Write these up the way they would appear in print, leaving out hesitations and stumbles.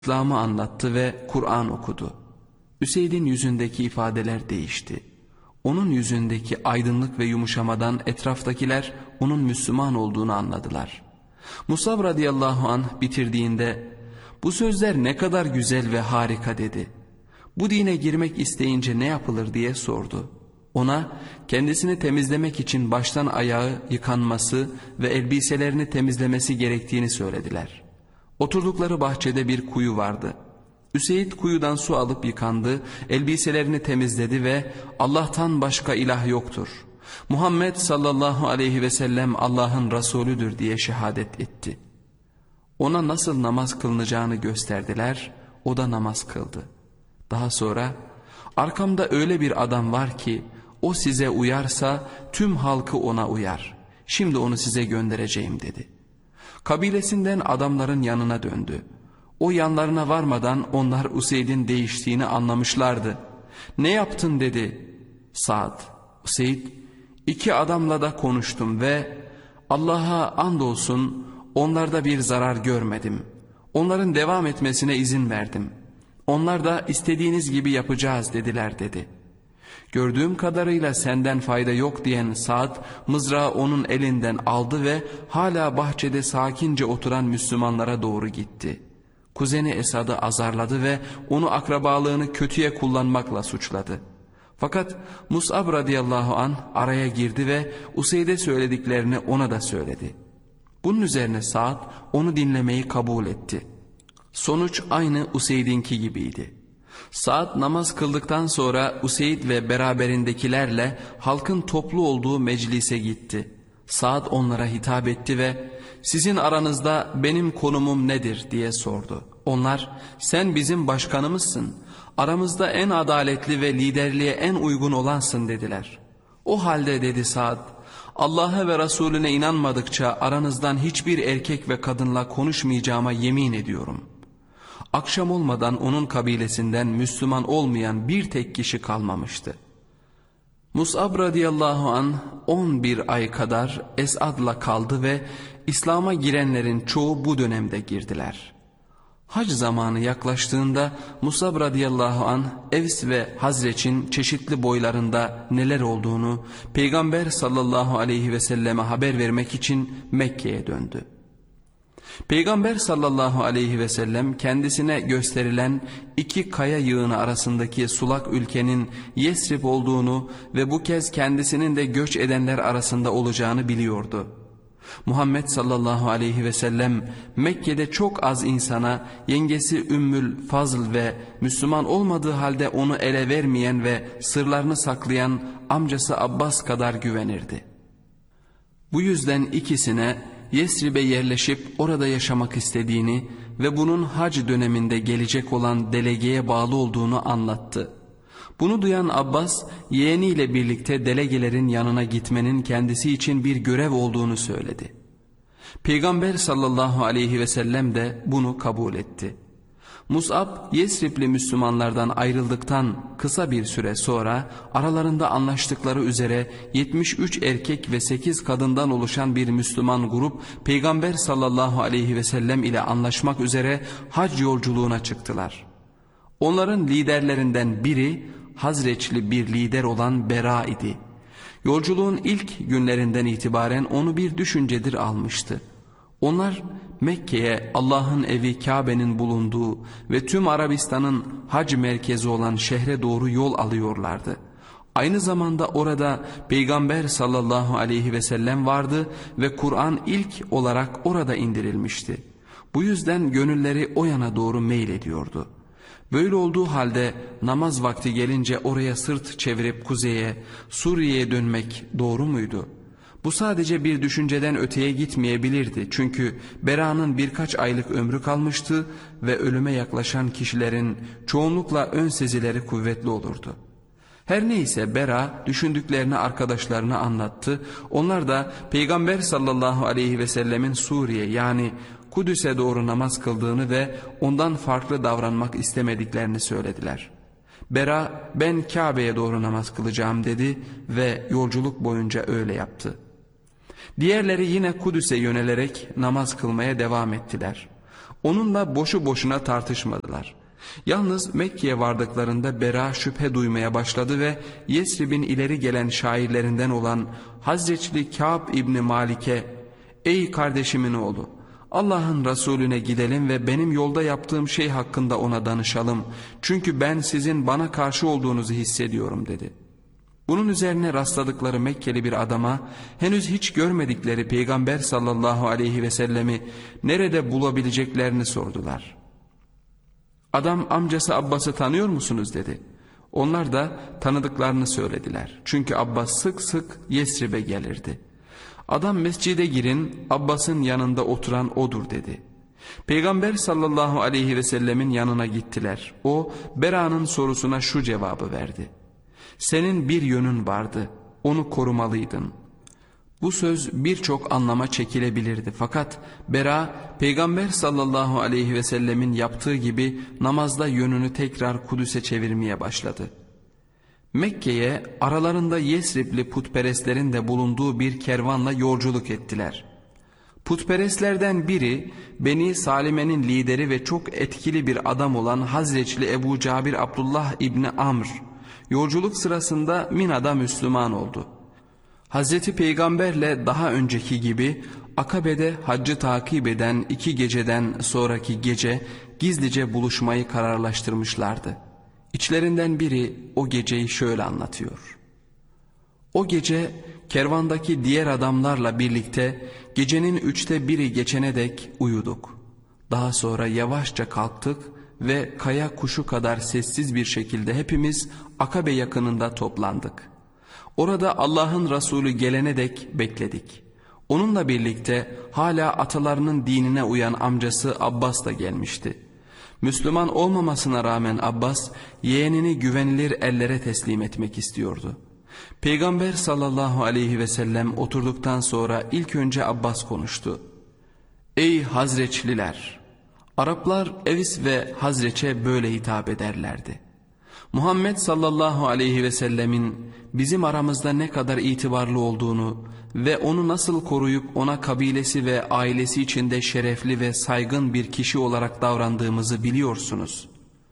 İslam'ı anlattı ve Kur'an okudu. Üseyd'in yüzündeki ifadeler değişti. Onun yüzündeki aydınlık ve yumuşamadan etraftakiler onun Müslüman olduğunu anladılar. Musab radıyallahu anh bitirdiğinde "Bu sözler ne kadar güzel ve harika" dedi. "Bu dine girmek isteyince ne yapılır?" diye sordu. Ona kendisini temizlemek için baştan ayağı yıkanması ve elbiselerini temizlemesi gerektiğini söylediler. Oturdukları bahçede bir kuyu vardı. Üseyd kuyudan su alıp yıkandı, elbiselerini temizledi ve "Allah'tan başka ilah yoktur. Muhammed sallallahu aleyhi ve sellem Allah'ın Resulüdür" diye şehadet etti. Ona nasıl namaz kılınacağını gösterdiler, o da namaz kıldı. Daha sonra "Arkamda öyle bir adam var ki o size uyarsa tüm halkı ona uyar. Şimdi onu size göndereceğim" dedi. Kabilesinden adamların yanına döndü. O yanlarına varmadan onlar Useyd'in değiştiğini anlamışlardı. "Ne yaptın?" dedi. Sa'd, "Useyd, 2 adamla da konuştum ve Allah'a andolsun onlarda bir zarar görmedim. Onların devam etmesine izin verdim. Onlar da istediğiniz gibi yapacağız dediler" dedi. "Gördüğüm kadarıyla senden fayda yok" diyen Sa'd mızrağı onun elinden aldı ve hala bahçede sakince oturan Müslümanlara doğru gitti. Kuzeni Esad'ı azarladı ve onu akrabalığını kötüye kullanmakla suçladı. Fakat Mus'ab radıyallahu anh araya girdi ve Useyd'e söylediklerini ona da söyledi. Bunun üzerine Sa'd onu dinlemeyi kabul etti. Sonuç aynı Useyd'inki gibiydi. Sa'd namaz kıldıktan sonra Useyd ve beraberindekilerle halkın toplu olduğu meclise gitti. Sa'd onlara hitap etti ve "Sizin aranızda benim konumum nedir?" diye sordu. Onlar "Sen bizim başkanımızsın. Aramızda en adaletli ve liderliğe en uygun olansın" dediler. "O halde" dedi Sa'd, "Allah'a ve Resulüne inanmadıkça aranızdan hiçbir erkek ve kadınla konuşmayacağıma yemin ediyorum." Akşam olmadan onun kabilesinden Müslüman olmayan bir tek kişi kalmamıştı. Mus'ab radıyallahu anh 11 ay kadar Esad'la kaldı ve İslam'a girenlerin çoğu bu dönemde girdiler. Hac zamanı yaklaştığında Mus'ab radıyallahu anh Evs ve Hazreç'in çeşitli boylarında neler olduğunu Peygamber sallallahu aleyhi ve selleme haber vermek için Mekke'ye döndü. Peygamber sallallahu aleyhi ve sellem kendisine gösterilen 2 kaya yığını arasındaki sulak ülkenin Yesrib olduğunu ve bu kez kendisinin de göç edenler arasında olacağını biliyordu. Muhammed sallallahu aleyhi ve sellem Mekke'de çok az insana yengesi Ümmül Fazl ve Müslüman olmadığı halde onu ele vermeyen ve sırlarını saklayan amcası Abbas kadar güvenirdi. Bu yüzden ikisine Yesrib'e yerleşip orada yaşamak istediğini ve bunun hac döneminde gelecek olan delegeye bağlı olduğunu anlattı. Bunu duyan Abbas yeğeniyle birlikte delegelerin yanına gitmenin kendisi için bir görev olduğunu söyledi. Peygamber sallallahu aleyhi ve sellem de bunu kabul etti. Mus'ab Yesribli Müslümanlardan ayrıldıktan kısa bir süre sonra aralarında anlaştıkları üzere 73 erkek ve 8 kadından oluşan bir Müslüman grup Peygamber sallallahu aleyhi ve sellem ile anlaşmak üzere hac yolculuğuna çıktılar. Onların liderlerinden biri Hazreçli bir lider olan Bera idi. Yolculuğun ilk günlerinden itibaren onu bir düşüncedir almıştı. Onlar Mekke'ye, Allah'ın evi Kabe'nin bulunduğu ve tüm Arabistan'ın hac merkezi olan şehre doğru yol alıyorlardı. Aynı zamanda orada Peygamber sallallahu aleyhi ve sellem vardı ve Kur'an ilk olarak orada indirilmişti. Bu yüzden gönülleri o yana doğru meylediyordu. Böyle olduğu halde namaz vakti gelince oraya sırt çevirip kuzeye, Suriye'ye dönmek doğru muydu? Bu sadece bir düşünceden öteye gitmeyebilirdi. Çünkü Bera'nın birkaç aylık ömrü kalmıştı ve ölüme yaklaşan kişilerin çoğunlukla ön sezileri kuvvetli olurdu. Her neyse Bera düşündüklerini arkadaşlarına anlattı. Onlar da Peygamber sallallahu aleyhi ve sellemin Suriye yani Kudüs'e doğru namaz kıldığını ve ondan farklı davranmak istemediklerini söylediler. Bera "Ben Kabe'ye doğru namaz kılacağım" dedi ve yolculuk boyunca öyle yaptı. Diğerleri yine Kudüs'e yönelerek namaz kılmaya devam ettiler. Onunla boşu boşuna tartışmadılar. Yalnız Mekke'ye vardıklarında Bera şüphe duymaya başladı ve Yesrib'in ileri gelen şairlerinden olan Hazreçli Kâb İbni Malik'e "Ey kardeşimin oğlu, Allah'ın Resulüne gidelim ve benim yolda yaptığım şey hakkında ona danışalım. Çünkü ben sizin bana karşı olduğunuzu hissediyorum" dedi. Bunun üzerine rastladıkları Mekkeli bir adama henüz hiç görmedikleri Peygamber sallallahu aleyhi ve sellemi nerede bulabileceklerini sordular. Adam amcası Abbas'ı tanıyor musunuz dedi. Onlar da tanıdıklarını söylediler. Çünkü Abbas sık sık Yesrib'e gelirdi. Adam mescide girin, Abbas'ın yanında oturan odur dedi. Peygamber sallallahu aleyhi ve sellemin yanına gittiler. O Bera'nın sorusuna şu cevabı verdi: "Senin bir yönün vardı, onu korumalıydın." Bu söz birçok anlama çekilebilirdi. Fakat Bera, Peygamber sallallahu aleyhi ve sellemin yaptığı gibi namazda yönünü tekrar Kudüs'e çevirmeye başladı. Mekke'ye aralarında Yesribli putperestlerin de bulunduğu bir kervanla yolculuk ettiler. Putperestlerden biri Beni Salime'nin lideri ve çok etkili bir adam olan Hazreçli Ebu Cabir Abdullah İbni Amr, yolculuk sırasında Mina'da Müslüman oldu. Hazreti Peygamberle daha önceki gibi Akabe'de haccı takip eden 2 geceden sonraki gece gizlice buluşmayı kararlaştırmışlardı. İçlerinden biri o geceyi şöyle anlatıyor: "O gece kervandaki diğer adamlarla birlikte gecenin 1/3 geçene dek uyuduk. Daha sonra yavaşça kalktık ve kaya kuşu kadar sessiz bir şekilde hepimiz Akabe yakınında toplandık. Orada Allah'ın Resulü gelene dek bekledik. Onunla birlikte hala atalarının dinine uyan amcası Abbas da gelmişti. Müslüman olmamasına rağmen Abbas yeğenini güvenilir ellere teslim etmek istiyordu. Peygamber sallallahu aleyhi ve sellem oturduktan sonra ilk önce Abbas konuştu. Ey Hazreçliler! Araplar Evis ve Hazreç'e böyle hitap ederlerdi. Muhammed sallallahu aleyhi ve sellemin bizim aramızda ne kadar itibarlı olduğunu ve onu nasıl koruyup ona kabilesi ve ailesi içinde şerefli ve saygın bir kişi olarak davrandığımızı biliyorsunuz.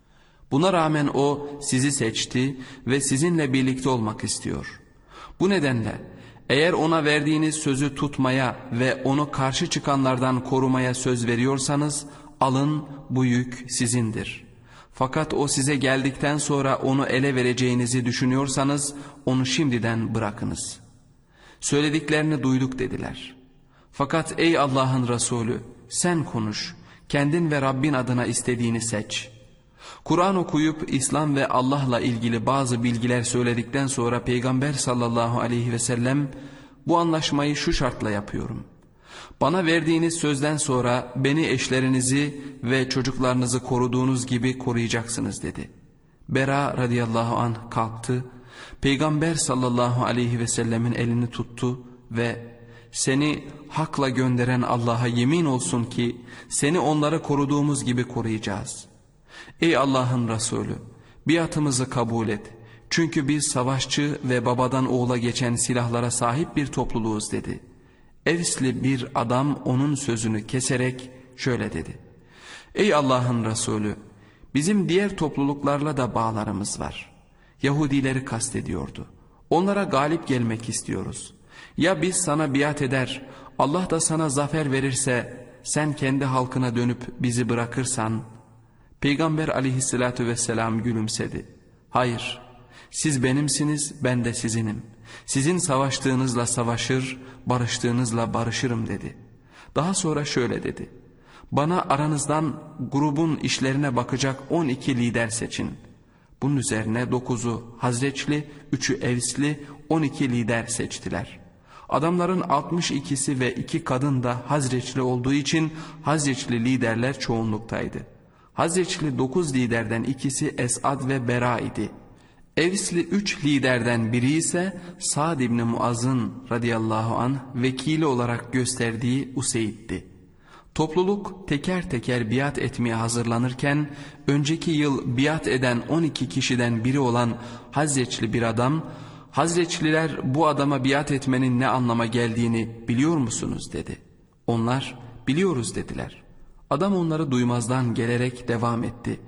Buna rağmen o sizi seçti ve sizinle birlikte olmak istiyor. Bu nedenle eğer ona verdiğiniz sözü tutmaya ve onu karşı çıkanlardan korumaya söz veriyorsanız alın, bu yük sizindir. Fakat o size geldikten sonra onu ele vereceğinizi düşünüyorsanız onu şimdiden bırakınız." Söylediklerini duyduk dediler. Fakat ey Allah'ın Resulü, sen konuş, kendin ve Rabbin adına istediğini seç. Kur'an okuyup İslam ve Allah'la ilgili bazı bilgiler söyledikten sonra Peygamber sallallahu aleyhi ve sellem bu anlaşmayı şu şartla yapıyorum: bana verdiğiniz sözden sonra beni, eşlerinizi ve çocuklarınızı koruduğunuz gibi koruyacaksınız dedi. Bera radıyallahu anh kalktı, Peygamber sallallahu aleyhi ve sellemin elini tuttu ve "Seni hakla gönderen Allah'a yemin olsun ki seni onları koruduğumuz gibi koruyacağız. Ey Allah'ın Resulü, biatımızı kabul et. Çünkü biz savaşçı ve babadan oğula geçen silahlara sahip bir topluluğuz" dedi. Evsli bir adam onun sözünü keserek şöyle dedi: "Ey Allah'ın Resulü, bizim diğer topluluklarla da bağlarımız var." Yahudileri kastediyordu. "Onlara galip gelmek istiyoruz. Ya biz sana biat eder, Allah da sana zafer verirse sen kendi halkına dönüp bizi bırakırsan?" Peygamber aleyhissalatü vesselam gülümsedi. "Hayır, siz benimsiniz, ben de sizinim. Sizin savaştığınızla savaşır, barıştığınızla barışırım" dedi. Daha sonra şöyle dedi: "Bana aranızdan grubun işlerine bakacak 12 lider seçin." Bunun üzerine 9'u Hazreçli, 3'ü Evsli, 12 lider seçtiler. Adamların 62'si ve 2 kadın da Hazreçli olduğu için Hazreçli liderler çoğunluktaydı. Hazreçli 9 liderden ikisi Esad ve Bera idi. Evsli 3 liderden biri ise Sa'd İbni Muaz'ın radıyallahu anh vekili olarak gösterdiği Useyd'di. Topluluk teker teker biat etmeye hazırlanırken önceki yıl biat eden 12 kişiden biri olan Hazreçli bir adam, "Hazreçliler bu adama biat etmenin ne anlama geldiğini biliyor musunuz?" dedi. Onlar "Biliyoruz" dediler. Adam onları duymazdan gelerek devam etti.